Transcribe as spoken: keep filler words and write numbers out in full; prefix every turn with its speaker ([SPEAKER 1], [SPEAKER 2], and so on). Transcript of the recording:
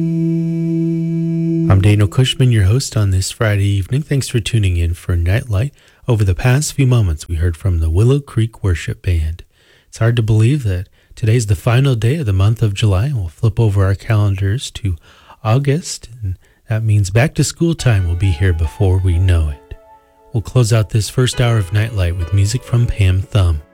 [SPEAKER 1] I'm Daniel Cushman, your host on this Friday evening. Thanks for tuning in for Nightlight. Over the past few moments, we heard from the Willow Creek Worship Band. It's hard to believe that today's the final day of the month of July, and we'll flip over our calendars to August, and that means back to school time will be here before we know it. We'll close out this first hour of Nightlight with music from Pam Thumb.